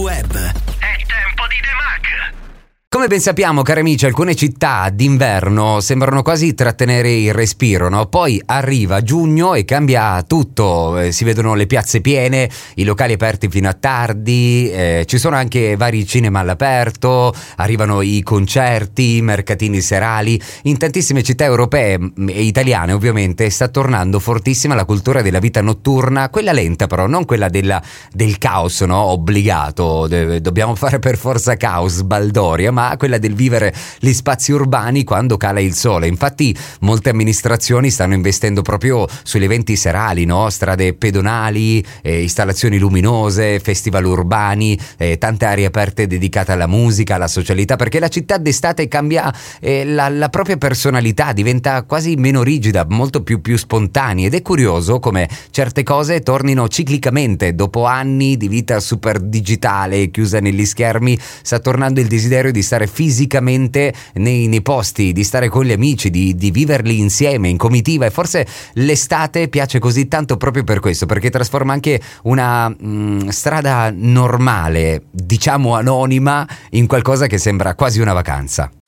Web. È tempo di The Mac. Come ben sappiamo, cari amici, alcune città d'inverno sembrano quasi trattenere il respiro, no? Poi arriva giugno e cambia tutto, si vedono le piazze piene, i locali aperti fino a tardi, ci sono anche vari cinema all'aperto, arrivano i concerti, i mercatini serali. In tantissime città europee e italiane ovviamente sta tornando fortissima la cultura della vita notturna, quella lenta però, non quella del caos, no? Obbligato, dobbiamo fare per forza caos, baldoria, ma quella del vivere gli spazi urbani quando cala il sole. Infatti molte amministrazioni stanno investendo proprio sugli eventi serali, no? Strade pedonali, installazioni luminose, festival urbani, tante aree aperte dedicate alla musica, alla socialità, perché la città d'estate cambia la propria personalità, diventa quasi meno rigida, molto più spontanea, ed è curioso come certe cose tornino ciclicamente. Dopo anni di vita super digitale chiusa negli schermi, sta tornando il desiderio di stare fisicamente nei posti, di stare con gli amici, di viverli insieme in comitiva, e forse l'estate piace così tanto proprio per questo, perché trasforma anche una strada normale, diciamo anonima, in qualcosa che sembra quasi una vacanza.